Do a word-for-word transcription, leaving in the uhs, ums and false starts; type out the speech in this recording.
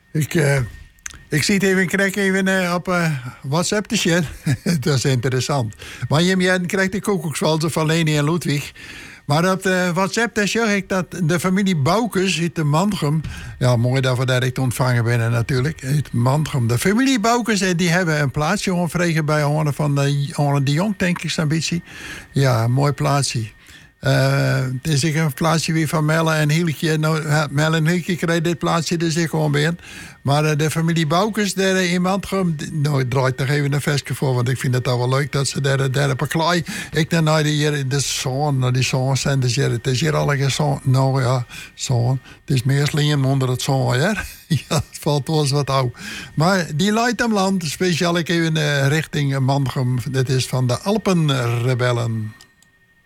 Ik, uh, ik zie het even, ik krijg even uh, op uh, WhatsApp te share. Dat is interessant. Maar je krijgt de koekoekswalzen van Leni en Ludwig. Maar op de WhatsApp daar zeg ik dat de familie Boukes uit de Mantrum... Ja, mooi dat we direct ontvangen binnen natuurlijk. Uit Mantrum. De familie Boukes die hebben een plaatsje onvregen bij Horne van de, Horne de Jong, denk ik, zo'n beetje. Ja, een mooi plaatsje. Uh, het is een plaatsje weer van Melle en Hieltje. Nou, Melle en Hieltje krijgen dit plaatsje dus ik gewoon weer. Maar uh, de familie Boukes daar in Mantrum... Nou, ik draai toch even een vestje voor, want ik vind het al wel leuk dat ze daar, daar op een klaai... Ik dan naar die, de zoon, naar die zoon zijn. Dus hier, het is hier al een zoon. Nou ja, zoon. Het is meer slim onder het zoon, ja. Ja, het valt wel eens wat oud. Maar die leidt hem land, speciaal ik even uh, richting Mantrum. Dat is van de Alpenrebellen.